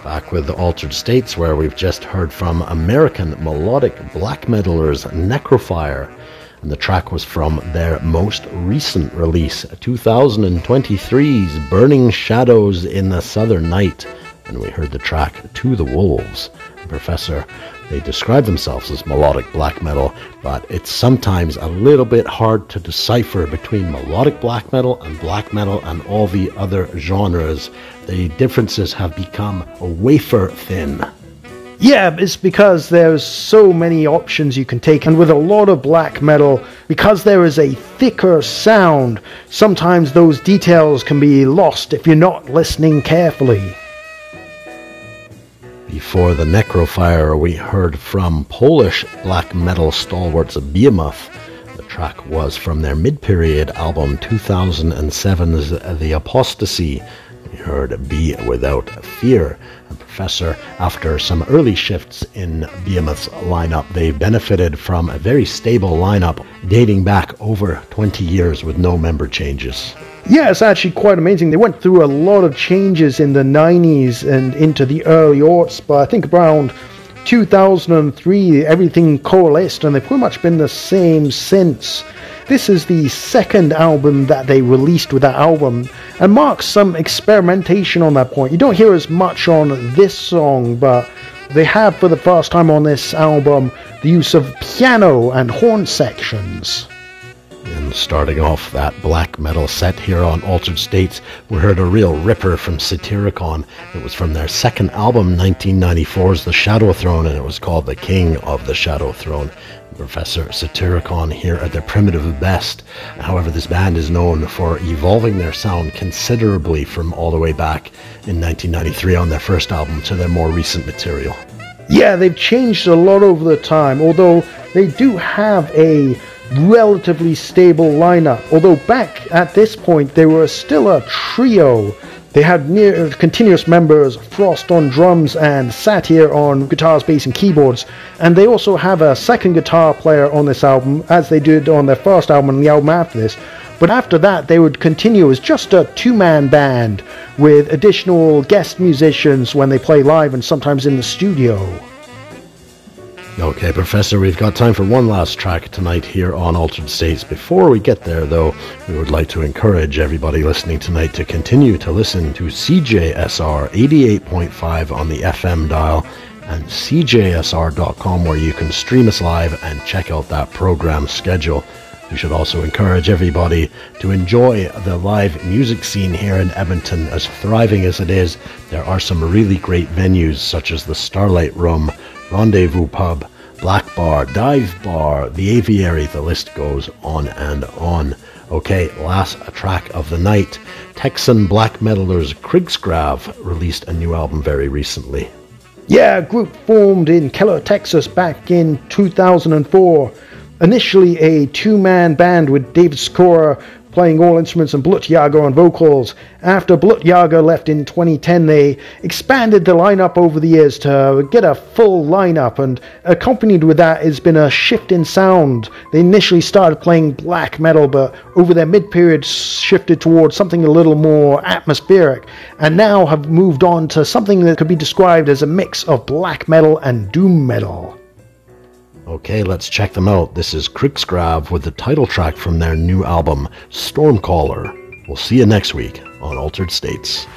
Back with the Altered States, where we've just heard from American melodic black metalers Necrofire, and the track was from their most recent release, 2023's Burning Shadows in the Southern Night, and we heard the track To the Wolves. Professor, they describe themselves as melodic black metal, but it's sometimes a little bit hard to decipher between melodic black metal and all the other genres. The differences have become wafer thin. Yeah, it's because there's so many options you can take, and with a lot of black metal, because there is a thicker sound, sometimes those details can be lost if you're not listening carefully. Before the Necrofire, we heard from Polish black metal stalwarts Behemoth. The track was from their mid-period album 2007's The Apostasy. We heard Be Without Fear. And Professor, after some early shifts in Behemoth's lineup, they benefited from a very stable lineup dating back over 20 years with no member changes. Yeah, it's actually quite amazing. They went through a lot of changes in the 90s and into the early aughts, but I think around 2003 everything coalesced and they've pretty much been the same since. This is the second album that they released with that album and marks some experimentation on that point. You don't hear as much on this song, but they have for the first time on this album the use of piano and horn sections. And starting off that black metal set here on Altered States, we heard a real ripper from Satyricon. It was from their second album, 1994's The Shadow Throne, and it was called The King of the Shadow Throne. Professor Satyricon here at their primitive best. However, this band is known for evolving their sound considerably from all the way back in 1993 on their first album to their more recent material. Yeah, they've changed a lot over the time, although they do have a relatively stable lineup. Although back at this point they were still a trio. They had near continuous members Frost on drums and Satyr on guitars, bass and keyboards, and they also have a second guitar player on this album, as they did on their first album and the album after this. But after that they would continue as just a two-man band with additional guest musicians when they play live and sometimes in the studio. Okay, Professor, we've got time for one last track tonight here on Altered States. Before we get there, though, we would like to encourage everybody listening tonight to continue to listen to CJSR 88.5 on the FM dial and CJSR.com, where you can stream us live and check out that program schedule. We should also encourage everybody to enjoy the live music scene here in Edmonton. As thriving as it is, there are some really great venues such as the Starlight Room, Rendezvous Pub, Black Bar, Dive Bar, the Aviary, the list goes on and on. Okay, last track of the night. Texan black metalers Krigsgrav released a new album very recently. Yeah, a group formed in Keller, Texas back in 2004. Initially a two-man band with David Skora playing all instruments and Blut Jager on vocals. After Blut Jager left in 2010, they expanded the lineup over the years to get a full lineup, and accompanied with that has been a shift in sound. They initially started playing black metal, but over their mid-period shifted towards something a little more atmospheric, and now have moved on to something that could be described as a mix of black metal and doom metal. Okay, let's check them out. This is Krigsgrav with the title track from their new album, Stormcaller. We'll see you next week on Altered States.